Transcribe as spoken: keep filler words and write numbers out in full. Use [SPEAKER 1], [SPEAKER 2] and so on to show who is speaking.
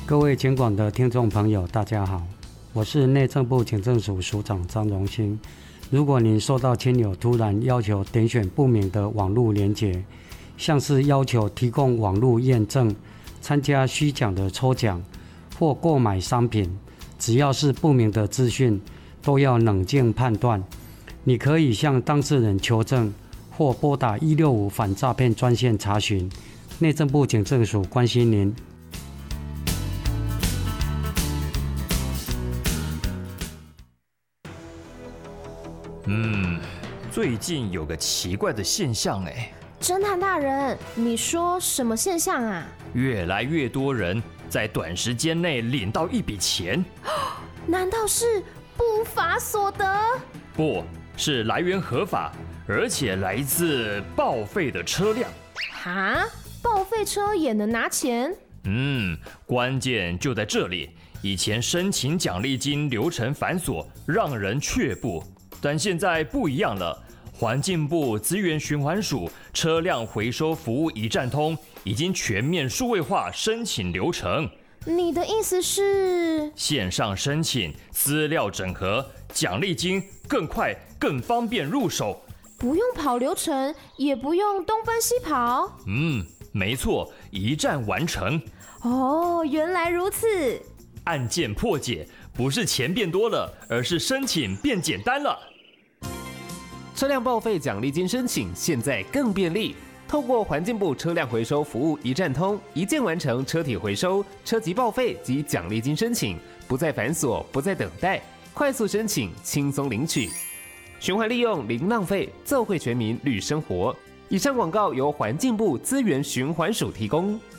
[SPEAKER 1] 各位警广的听众朋友，大家好，我是内政部警政署署长张荣兴。如果您收到亲友突然要求点选不明的网络连结，像是要求提供网络验证、参加虚假的抽奖或购买商品，只要是不明的资讯，都要冷静判断。你可以向当事人求证，或拨打一六五反诈骗专线查询。内政部警政署关心您。
[SPEAKER 2] 嗯，最近有个奇怪的现象哎。
[SPEAKER 3] 侦探大人，你说什么现象啊？
[SPEAKER 2] 越来越多人在短时间内领到一笔钱。
[SPEAKER 3] 难道是不法所得？
[SPEAKER 2] 不是，来源合法，而且来自报废的车辆。
[SPEAKER 3] 哈？报废车也能拿钱？
[SPEAKER 2] 嗯，关键就在这里。以前申请奖励金流程繁琐，让人却步。但现在不一样了，环境部资源循环署车辆回收服务一站通已经全面数位化申请流程。
[SPEAKER 3] 你的意思是？
[SPEAKER 2] 线上申请，资料整合，奖励金更快更方便入手，
[SPEAKER 3] 不用跑流程，也不用东奔西跑。
[SPEAKER 2] 嗯，没错，一站完成。
[SPEAKER 3] 哦，原来如此。
[SPEAKER 2] 案件破解，不是钱变多了，而是申请变简单了。
[SPEAKER 4] 车辆报废奖励金申请现在更便利，透过环境部车辆回收服务一站通，一键完成车体回收、车籍报废及奖励金申请，不再繁琐，不再等待，快速申请，轻松领取。循环利用零浪费，奏惠全民绿生活。以上广告由环境部资源循环署提供。